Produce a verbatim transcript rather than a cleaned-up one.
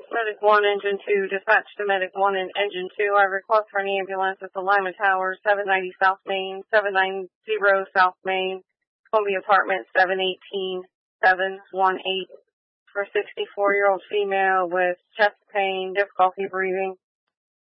Medic one, Engine two, dispatch to Medic one and Engine two. I request for an ambulance at the Lima Tower, seven ninety South Main, seven ninety South Main, Columbia Apartment, seven eighteen seven one eight, for a sixty-four-year-old female with chest pain, difficulty breathing.